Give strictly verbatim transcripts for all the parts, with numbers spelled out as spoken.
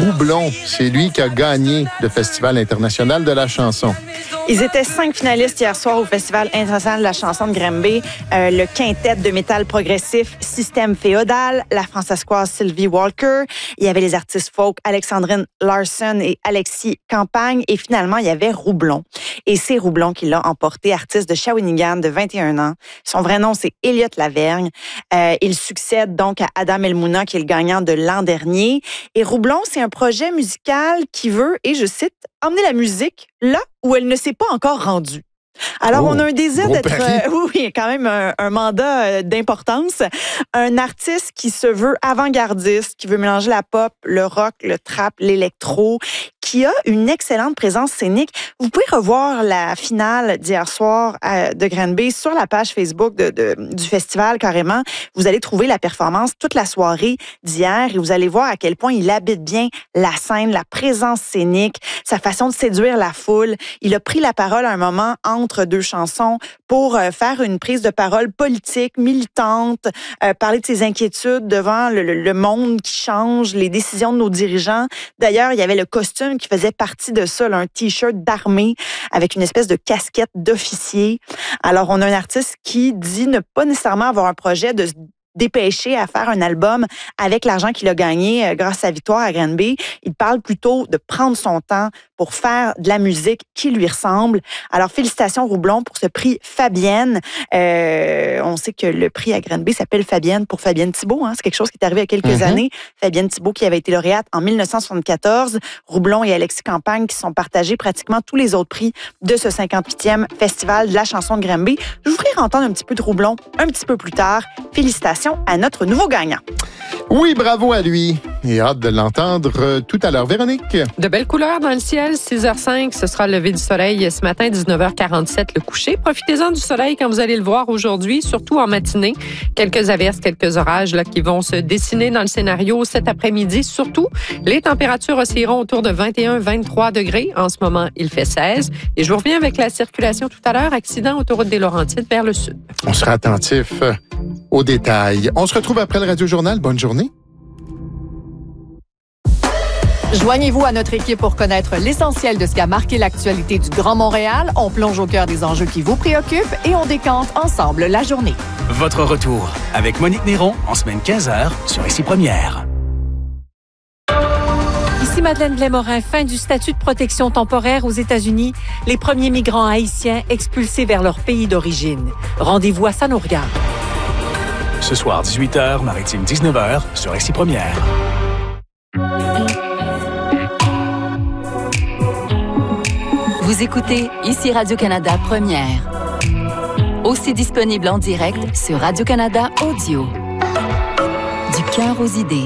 Roublon. C'est lui qui a gagné le Festival international de la chanson. Ils étaient cinq finalistes hier soir au Festival international de la chanson de Granby. Euh, le quintet de métal progressif Système Féodal, la francescoise Sylvie Walker. Il y avait les artistes folk Alexandrine Larson et Alexis Campagne. Et finalement, il y avait Roublon. Et c'est Roublon qui l'a emporté, artiste de Shawinigan de vingt et un ans. Son vrai nom, c'est Elliot Lavergne. Euh, il succède donc à Adam Elmouna, qui est le gagnant de l'an dernier. Et Roublon, c'est un projet musical qui veut, et je cite, emmener la musique là où elle ne s'est pas encore rendue. Alors, oh, on a un désir d'être... Euh, oui, quand même un, un mandat euh, d'importance. Un artiste qui se veut avant-gardiste, qui veut mélanger la pop, le rock, le trap, l'électro, qui a une excellente présence scénique. Vous pouvez revoir la finale d'hier soir euh, de Granby sur la page Facebook de, de, du festival, carrément. Vous allez trouver la performance toute la soirée d'hier et vous allez voir à quel point il habite bien la scène, la présence scénique, sa façon de séduire la foule. Il a pris la parole à un moment entre deux chansons pour euh, faire une prise de parole politique, militante, euh, parler de ses inquiétudes devant le, le, le monde qui change, les décisions de nos dirigeants. D'ailleurs, il y avait le costume qui faisait partie de ça, là, un T-shirt d'armée avec une espèce de casquette d'officier. Alors, on a un artiste qui dit ne pas nécessairement avoir un projet de se dépêcher à faire un album avec l'argent qu'il a gagné euh, grâce à sa victoire à Granby. Il parle plutôt de prendre son temps pour faire de la musique qui lui ressemble. Alors, félicitations Roublon pour ce prix Fabienne. Euh, on sait que le prix à Granby s'appelle Fabienne pour Fabienne Thibault. Hein. C'est quelque chose qui est arrivé il y a quelques mm-hmm. années. Fabienne Thibault qui avait été lauréate en dix-neuf cent soixante-quatorze. Roublon et Alexis Campagne qui sont partagés pratiquement tous les autres prix de ce cinquante-huitième Festival de la chanson de Granby. Je vous ferai entendre un petit peu de Roublon un petit peu plus tard. Félicitations à notre nouveau gagnant. Oui, bravo à lui. Et hâte de l'entendre euh, tout à l'heure. Véronique? De belles couleurs dans le ciel. six heures cinq, ce sera le lever du soleil ce matin. dix-neuf heures quarante-sept, le coucher. Profitez-en du soleil quand vous allez le voir aujourd'hui, surtout en matinée. Quelques averses, quelques orages là, qui vont se dessiner dans le scénario cet après-midi. Surtout, les températures oscilleront autour de vingt et un à vingt-trois degrés. En ce moment, il fait seize. Et je vous reviens avec la circulation tout à l'heure. Accident autoroute des Laurentides vers le sud. On sera attentif aux détails. On se retrouve après le Radio-Journal. Bonne journée. Joignez-vous à notre équipe pour connaître l'essentiel de ce qui a marqué l'actualité du Grand Montréal. On plonge au cœur des enjeux qui vous préoccupent et on décante ensemble la journée. Votre retour avec Monique Néron en semaine quinze heures sur Ici Première. Ici Madeleine Blais-Morin, fin du statut de protection temporaire aux États-Unis. Les premiers migrants haïtiens expulsés vers leur pays d'origine. Rendez-vous à Ça nous regarde. Ce soir, dix-huit heures, Maritime dix-neuf heures sur Ici Première. Vous écoutez Ici Radio-Canada Première. Aussi disponible en direct sur Radio-Canada Audio. Du cœur aux idées.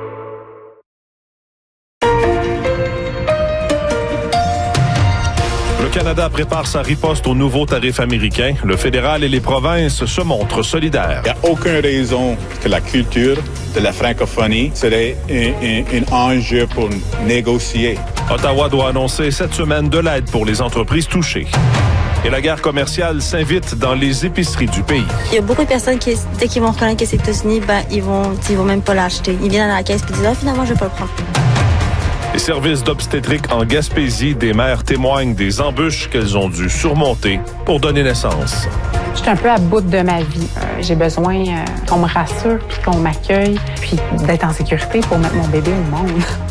Le Canada prépare sa riposte aux nouveaux tarifs américains. Le fédéral et les provinces se montrent solidaires. Il n'y a aucune raison que la culture de la francophonie serait un, un, un enjeu pour négocier. Ottawa doit annoncer cette semaine de l'aide pour les entreprises touchées. Et la guerre commerciale s'invite dans les épiceries du pays. Il y a beaucoup de personnes qui, dès qu'ils vont reconnaître que c'est États-Unis, ben, ils vont, ils vont même pas l'acheter. Ils viennent à la caisse et disent ah, finalement, je vais pas le prendre. Les services d'obstétrique en Gaspésie, des mères témoignent des embûches qu'elles ont dû surmonter pour donner naissance. Je suis un peu à bout de ma vie. Euh, j'ai besoin euh, qu'on me rassure, puis qu'on m'accueille, puis d'être en sécurité pour mettre mon bébé au monde.